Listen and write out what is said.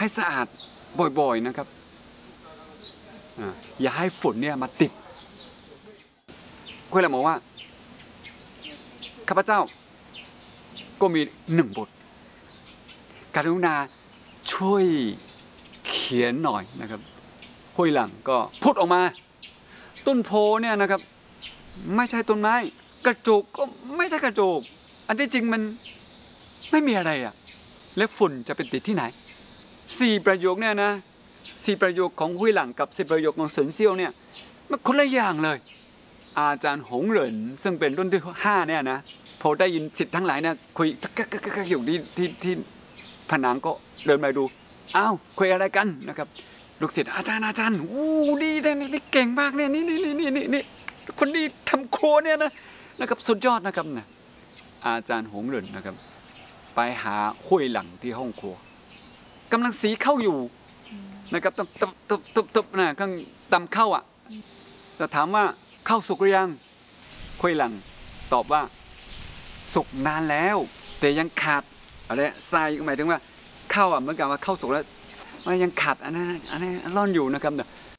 ให้สะอาดบ่อยๆนะครับอย่าให้ฝุ่นเนี่ยมาติดคุยแล้วบอกว่าข้าพเจ้าก็มี1 บทกรุณาช่วยเขียนหน่อยนะครับคุยหลังก็พูดออกมาต้นโพเนี่ยนะครับไม่ใช่ต้นไม้กระจกก็ไม่ใช่กระจกอันที่จริงมันไม่มีอะไรอ่ะแล้วฝุ่นจะไปติดที่ไหน4 ประโยคเนี่ยนะ4 ประโยคของหุยหลังกับ10 ประโยคของเซินเซี่ยวเนี่ยมันคนละอย่างเลยอาจารย์หงเหรินซึ่งเป็นรุ่นที่5เนี่ยนะพอได้ยินสิทธิ์ทั้งหลายเนี่ยคุยก็อยู่ที่ผนังก็เดินมาดูอ้าวคุยอะไรกันนะครับลูกศิษย์อาจารย์ดีเลยนี่เก่งมากเนี่ยนี่คนดีทำครัวเนี่ยนะครับสุดยอดนะครับนะอาจารย์หงเหรินนะครับไปหาหุยหลังที่ห้องครัวกำลังสีเข้าอยู่นะครับต้องตบนะกำลังตำเข้าอ่ะจะถามว่าเข้าสุกหรือยังหุยหลังตอบว่าสุกนานแล้วแต่ยังขาดอะไรทรายหมายถึงว่าเข้าอ่ะเหมือนกับว่าเข้าสุกแล้วมันยังขาดอันนั้นร่อนอยู่นะครับ